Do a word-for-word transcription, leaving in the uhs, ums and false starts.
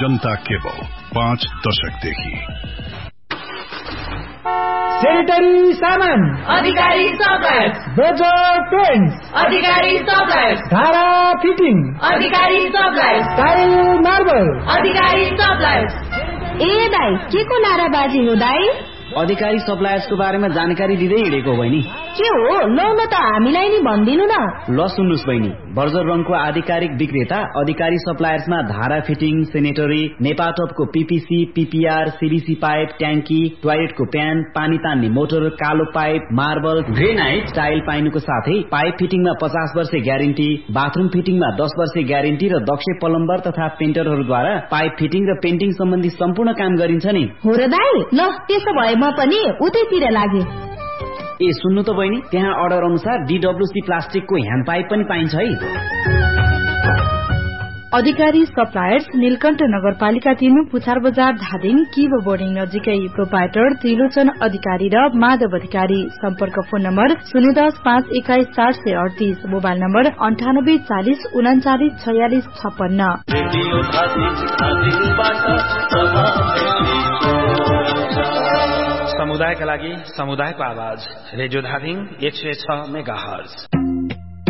जनता cable पाँच दशकदेखि। Sanitary सामान अधिकारी सप्लायर्स, बजार पेन्ट्स अधिकारी सप्लायर्स, धारा फिटिङ अधिकारी सप्लायर्स, टाइल मार्बल अधिकारी सप्लायर्स। ए दाइ, के को नाराबाजी हो दाइ? अधिकारी सप्लायर्सको बारेमा जानकारी दिँदै हिँडेको बहिनी। के हो? लौ न त हामीलाई नि भनिदिनु न। ल सुन्नुस् बहिनी, बर्जर रङको आधिकारिक विक्रेता अधिकारी सप्लायर्समा धारा fitting, sanitary, नेपाटपको PPC, PPR, CDC pipe, ट्याङ्की, टोयलेटको प्यान, पानी तान्ने मोटर, कालो पाइप, मार्बल, ग्रेनाइट, टाइल पाइनुको साथै पाइप फिटिङमा पचास वर्ष ग्यारेन्टी, बाथरूम फिटिङमा दस वर्ष ग्यारेन्टी र दक्ष प्लम्बर तथा पेन्टरहरूद्वारा पाइप फिटिङ र पेन्टिङ सम्बन्धी सम्पूर्ण काम गरिन्छ नि। हो र दाइ, ल त्यसो भए म पनि उतैतिर लागे। ए सुन्नु त बहिनी, त्यहाँ अर्डर अनुसार डीडब्ल्यूसी प्लास्टिकको ह्यान्ड पाइप पनि पाइन्छ है। अधिकारी सप्लायर्स, नीलकण्ठ नगरपालिका तीन, पुछार बजार, धादिङ, किब बोर्डिङ नजिकै। प्रोपाइटर त्रिलोचन अधिकारी र माधव अधिकारी। सम्पर्क फोन नम्बर शून्य दस पाँच एक्काइस चार सय अडतीस, मोबाइल नम्बर अन्ठानब्बे चालिस उनाचालिस छयालिस छप्पन्न। समुदायका लागि समुदायको आवाज, रेडियो धादिङ एक सय छ मेगा हर्ज।